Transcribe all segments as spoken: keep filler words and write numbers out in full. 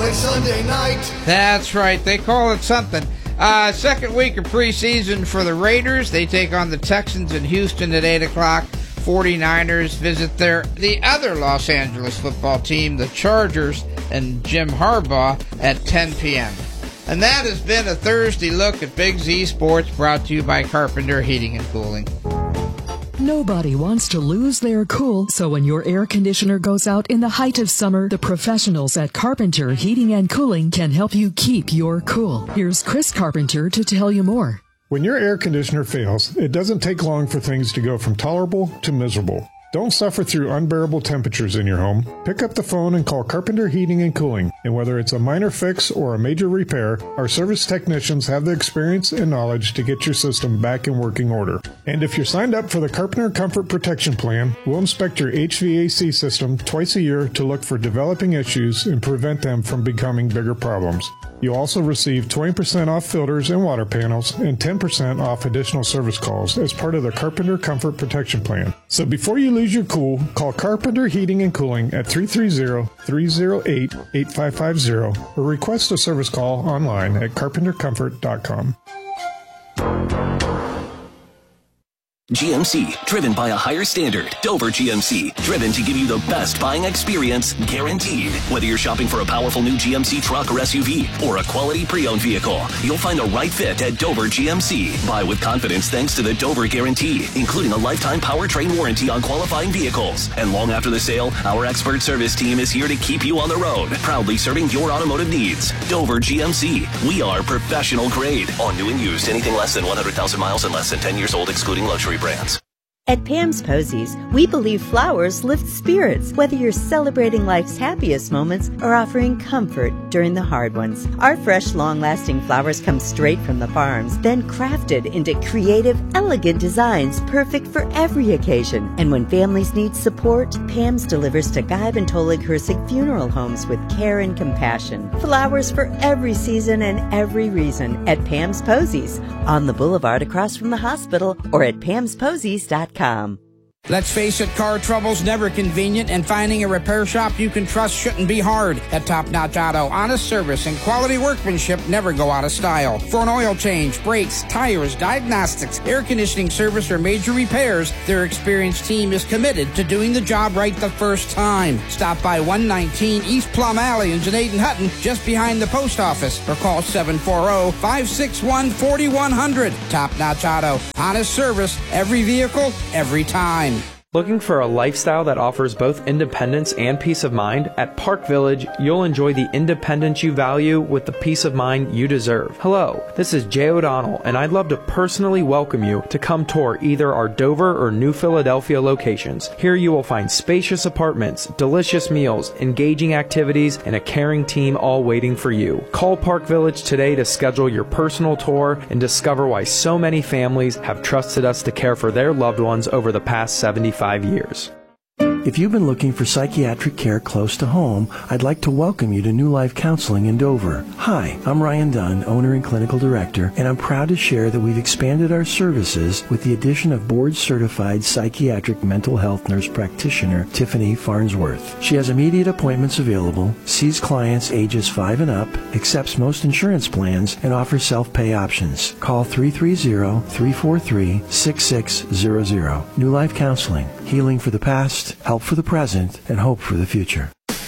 call it Sunday night. That's right. They call it something. Uh, second week of preseason for the Raiders. They take on the Texans in Houston at eight o'clock. forty-niners visit their the other Los Angeles football team, the Chargers, and Jim Harbaugh at ten p.m. And that has been a Thursday look at Big Z Sports, brought to you by Carpenter Heating and Cooling. Nobody wants to lose their cool, so when your air conditioner goes out in the height of summer, the professionals at Carpenter Heating and Cooling can help you keep your cool. Here's Chris Carpenter to tell you more. When your air conditioner fails, it doesn't take long for things to go from tolerable to miserable. Don't suffer through unbearable temperatures in your home. Pick up the phone and call Carpenter Heating and Cooling. And whether it's a minor fix or a major repair, our service technicians have the experience and knowledge to get your system back in working order. And if you're signed up for the Carpenter Comfort Protection Plan, we'll inspect your H V A C system twice a year to look for developing issues and prevent them from becoming bigger problems. You'll also receive twenty percent off filters and water panels and ten percent off additional service calls as part of the Carpenter Comfort Protection Plan. So before you lose your cool, call Carpenter Heating and Cooling at three three zero, three zero eight, eight five five zero or request a service call online at carpenter comfort dot com. G M C, driven by a higher standard. Dover G M C, driven to give you the best buying experience, guaranteed. Whether you're shopping for a powerful new G M C truck or S U V, or a quality pre-owned vehicle, you'll find the right fit at Dover G M C. Buy with confidence thanks to the Dover Guarantee, including a lifetime powertrain warranty on qualifying vehicles. And long after the sale, our expert service team is here to keep you on the road, proudly serving your automotive needs. Dover G M C, we are professional grade. On new and used, anything less than one hundred thousand miles and less than ten years old, excluding luxury brands. At Pam's Posies, we believe flowers lift spirits, whether you're celebrating life's happiest moments or offering comfort during the hard ones. Our fresh, long-lasting flowers come straight from the farms, then crafted into creative, elegant designs perfect for every occasion. And when families need support, Pam's delivers to Guyve and Tolig Hersig funeral homes with care and compassion. Flowers for every season and every reason at Pam's Posies, on the boulevard across from the hospital, or at pams posies dot com. Let's face it, car trouble's never convenient, and finding a repair shop you can trust shouldn't be hard. At Top Notch Auto, honest service and quality workmanship never go out of style. For an oil change, brakes, tires, diagnostics, air conditioning service, or major repairs, their experienced team is committed to doing the job right the first time. Stop by one nineteen East Plum Alley in Janaden Hutton, just behind the post office, or call seven four zero, five six one, four one zero zero. Top Notch Auto, honest service, every vehicle, every time. Looking for a lifestyle that offers both independence and peace of mind? At Park Village, you'll enjoy the independence you value with the peace of mind you deserve. Hello, this is Jay O'Donnell, and I'd love to personally welcome you to come tour either our Dover or New Philadelphia locations. Here you will find spacious apartments, delicious meals, engaging activities, and a caring team all waiting for you. Call Park Village today to schedule your personal tour and discover why so many families have trusted us to care for their loved ones over the past seventy-five years. If you've been looking for psychiatric care close to home, I'd like to welcome you to New Life Counseling in Dover. Hi, I'm Ryan Dunn, owner and clinical director, and I'm proud to share that we've expanded our services with the addition of board-certified psychiatric mental health nurse practitioner Tiffany Farnsworth. She has immediate appointments available, sees clients ages five and up, accepts most insurance plans, and offers self-pay options. Call three three zero, three four three, six six zero zero. New Life Counseling, healing for the past, help for the present, and hope for the future.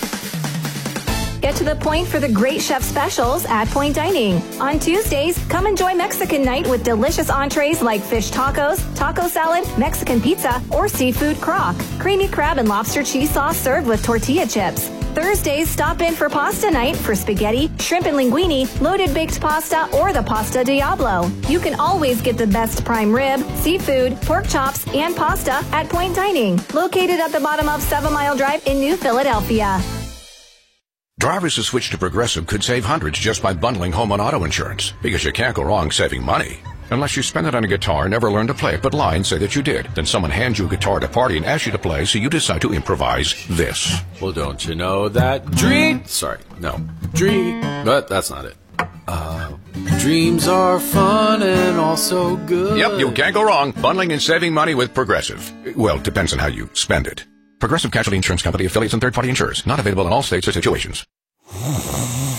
Get to the point for the great chef specials at Point Dining. On Tuesdays, come enjoy Mexican night with delicious entrees like fish tacos, taco salad, Mexican pizza, or seafood crock. Creamy crab and lobster cheese sauce served with tortilla chips. Thursdays, stop in for pasta night for spaghetti, shrimp and linguine, loaded baked pasta, or the pasta Diablo. You can always get the best prime rib, seafood, pork chops, and pasta at Point Dining, located at the bottom of Seven Mile Drive in New Philadelphia. Drivers who switch to Progressive could save hundreds just by bundling home and auto insurance, because you can't go wrong saving money. Unless you spend it on a guitar, never learn to play it, but lie and say that you did. Then someone hands you a guitar at a party and asks you to play, so you decide to improvise this. Well, don't you know that dream... Sorry, no. Dream... But that's not it. Uh, dreams are fun and also good. Yep, you can't go wrong. Bundling and saving money with Progressive. Well, depends on how you spend it. Progressive Casualty Insurance Company, affiliates, and third-party insurers. Not available in all states or situations.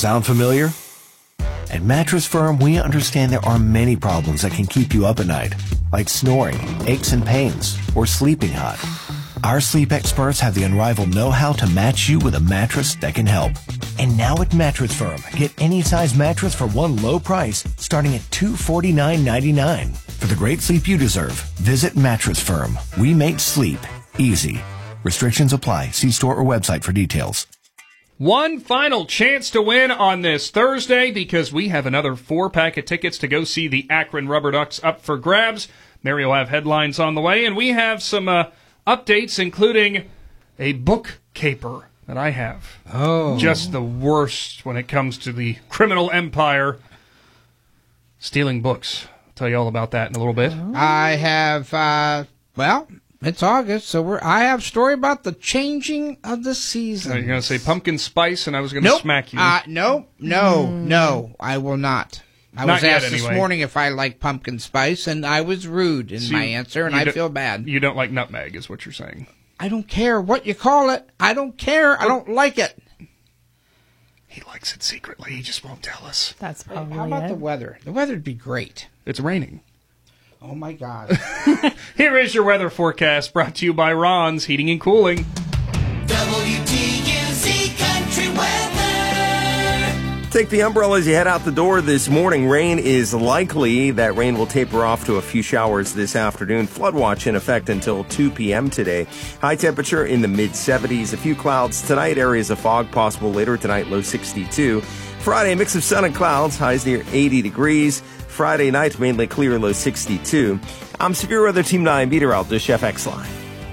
Sound familiar? At Mattress Firm, we understand there are many problems that can keep you up at night, like snoring, aches and pains, or sleeping hot. Our sleep experts have the unrivaled know-how to match you with a mattress that can help. And now at Mattress Firm, get any size mattress for one low price starting at two hundred forty-nine ninety-nine. For the great sleep you deserve, visit Mattress Firm. We make sleep easy. Restrictions apply. See store or website for details. One final chance to win on this Thursday because we have another four-pack of tickets to go see the Akron Rubber Ducks up for grabs. Mary will have headlines on the way, and we have some uh, updates, including a book caper that I have. Oh. Just the worst when it comes to the criminal empire stealing books. I'll tell you all about that in a little bit. I have, uh, well... It's August, so we're. I have a story about the changing of the season. You're going to say pumpkin spice, and I was going to nope. smack you. Uh, no, no, mm. no, I will not. I not was yet, asked anyway. this morning if I like pumpkin spice, and I was rude in so my you, answer, and I feel bad. You don't like nutmeg, is what you're saying. I don't care what you call it. I don't care. I don't like it. He likes it secretly. He just won't tell us. That's probably How about it. the weather? The weather'd be great. It's raining. Oh, my God. Here is your weather forecast brought to you by Ron's Heating and Cooling. W T U Z Country Weather. Take the umbrella as you head out the door this morning. Rain is likely. That rain will taper off to a few showers this afternoon. Flood watch in effect until two p.m. today. High temperature in the mid seventies. A few clouds tonight. Areas of fog possible later tonight. Low sixty-two. Friday, mix of sun and clouds. Highs near eighty degrees. Friday night, mainly clear, low sixty-two. I'm Severe Weather Team nine meteorologist Chef X-Line.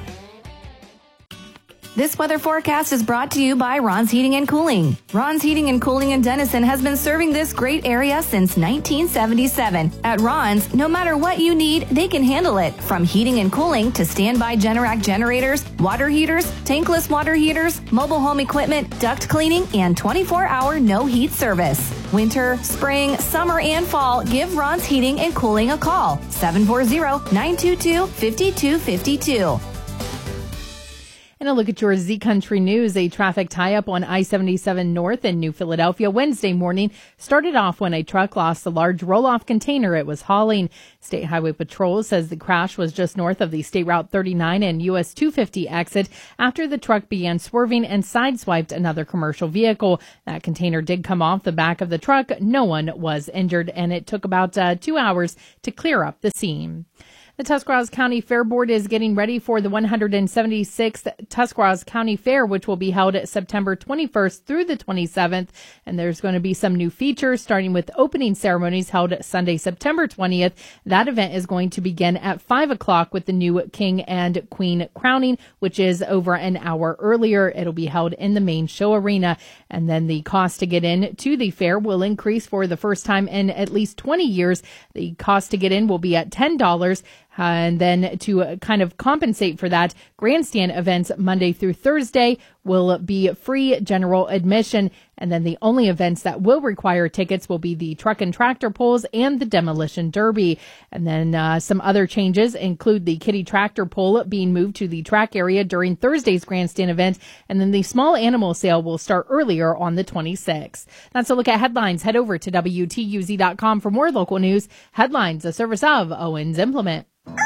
This weather forecast is brought to you by Ron's Heating and Cooling. Ron's Heating and Cooling in Denison has been serving this great area since nineteen seventy-seven. At Ron's, no matter what you need, they can handle it. From heating and cooling to standby Generac generators, water heaters, tankless water heaters, mobile home equipment, duct cleaning, and twenty-four hour no heat service. Winter, spring, summer, and fall, give Ron's Heating and Cooling a call. seven four zero, nine two two, five two five two. And a look at your Z Country News. A traffic tie-up on I seventy-seven North in New Philadelphia Wednesday morning started off when a truck lost a large roll-off container it was hauling. State Highway Patrol says the crash was just north of the State Route thirty-nine and U S two fifty exit after the truck began swerving and sideswiped another commercial vehicle. That container did come off the back of the truck. No one was injured, and it took about uh, two hours to clear up the scene. The Tuscarawas County Fair Board is getting ready for the one hundred seventy-sixth Tuscarawas County Fair, which will be held September twenty-first through the twenty-seventh. And there's going to be some new features, starting with opening ceremonies held Sunday, September twentieth. That event is going to begin at five o'clock with the new King and Queen crowning, which is over an hour earlier. It'll be held in the main show arena. And then the cost to get in to the fair will increase for the first time in at least twenty years. The cost to get in will be at ten dollars. Uh, and then to uh, kind of compensate for that, grandstand events Monday through Thursday will be free general admission. And then the only events that will require tickets will be the truck and tractor pulls and the demolition derby. And then uh, some other changes include the kiddie tractor pull being moved to the track area during Thursday's grandstand event. And then the small animal sale will start earlier on the twenty-sixth. That's a look at headlines. Head over to W T U Z dot com for more local news. Headlines, a service of Owens Implement.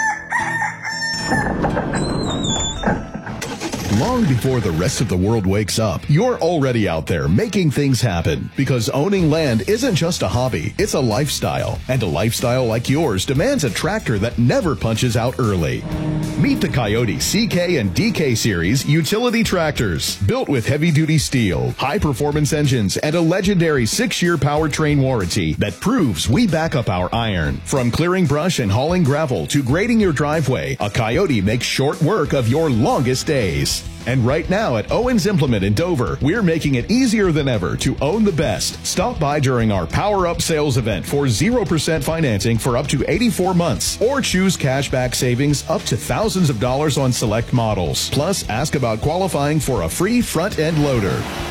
Long before the rest of the world wakes up, you're already out there making things happen. Because owning land isn't just a hobby, it's a lifestyle. And a lifestyle like yours demands a tractor that never punches out early. Meet the Coyote C K and D K Series utility tractors. Built with heavy-duty steel, high-performance engines, and a legendary six-year powertrain warranty that proves we back up our iron. From clearing brush and hauling gravel to grading your driveway, a Coyote makes short work of your longest days. And right now at Owens Implement in Dover, we're making it easier than ever to own the best. Stop by during our Power Up sales event for zero percent financing for up to eighty-four months. Or choose cashback savings up to thousands of dollars on select models. Plus, ask about qualifying for a free front-end loader.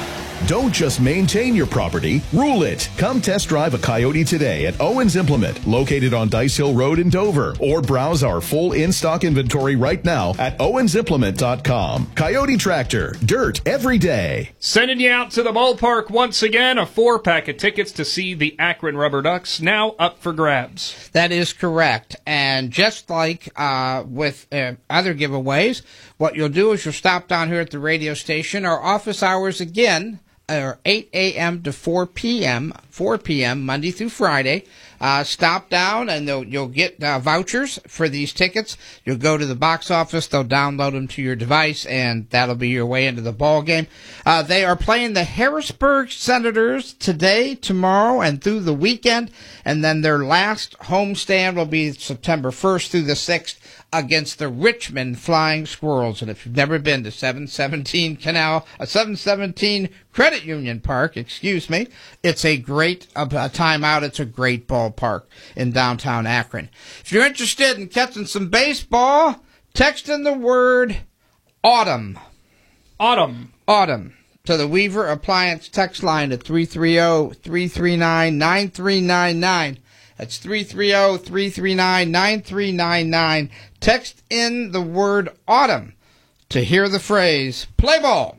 Don't just maintain your property, rule it. Come test drive a Coyote today at Owens Implement, located on Dice Hill Road in Dover, or browse our full in-stock inventory right now at owens implement dot com. Coyote Tractor, dirt every day. Sending you out to the ballpark once again, a four-pack of tickets to see the Akron Rubber Ducks now up for grabs. That is correct. And just like uh, with uh, other giveaways, what you'll do is you'll stop down here at the radio station. Our office hours, again, are eight a.m. to four p.m., four p.m., Monday through Friday. Uh, stop down, and you'll get uh, vouchers for these tickets. You'll go to the box office. They'll download them to your device, and that'll be your way into the ball game. Uh, they are playing the Harrisburg Senators today, tomorrow, and through the weekend. And then their last homestand will be September first through the sixth against the Richmond Flying Squirrels. And if you've never been to seven seventeen Canal, uh, seven seventeen Credit Union Park, excuse me, it's a great uh, time out. It's a great ballpark in downtown Akron. If you're interested in catching some baseball, text in the word autumn. Autumn. Autumn. To the Weaver Appliance text line at three three zero, three three nine, nine three nine nine. That's three three zero, three three nine, nine three nine nine. Text in the word autumn to hear the phrase play ball.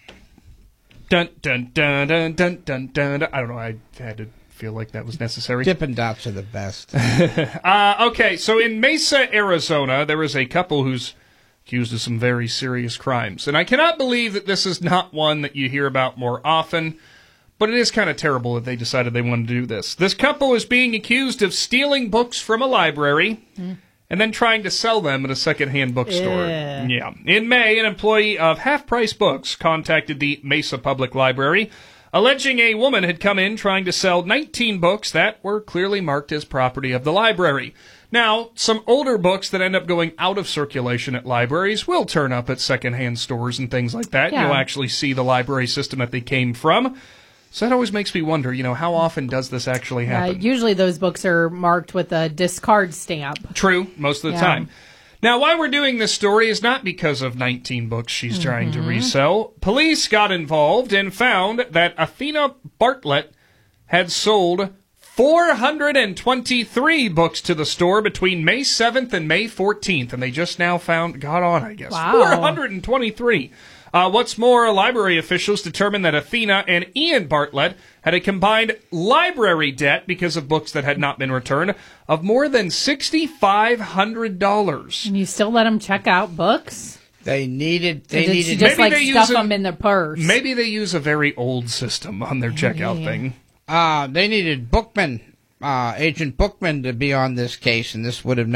Dun, dun, dun, dun, dun, dun, dun, dun. I don't know. I had to feel like that was necessary. Dippin' Dots are the best. uh, okay, so in Mesa, Arizona, there is a couple who's accused of some very serious crimes. And I cannot believe that this is not one that you hear about more often. But it is kind of terrible that they decided they wanted to do this. This couple is being accused of stealing books from a library mm. and then trying to sell them at a secondhand bookstore. Yeah. yeah. In May, an employee of Half Price Books contacted the Mesa Public Library, alleging a woman had come in trying to sell nineteen books that were clearly marked as property of the library. Now, some older books that end up going out of circulation at libraries will turn up at secondhand stores and things like that. Yeah. You'll actually see the library system that they came from. So that always makes me wonder, you know, how often does this actually happen? Uh, usually those books are marked with a discard stamp. True, most of the yeah. time. Now, why we're doing this story is not because of nineteen books she's mm-hmm. trying to resell. Police got involved and found that Athena Bartlett had sold four hundred twenty-three books to the store between May seventh and May fourteenth, and they just now found, got on, I guess, wow. four hundred twenty-three. Uh, what's more, library officials determined that Athena and Ian Bartlett had a combined library debt because of books that had not been returned of more than six thousand five hundred dollars. And you still let them check out books? They needed, they or did needed, she just maybe like they stuff use a, them in their purse? Maybe they use a very old system on their checkout yeah. thing. Uh, they needed Bookman, uh, Agent Bookman to be on this case, and this would have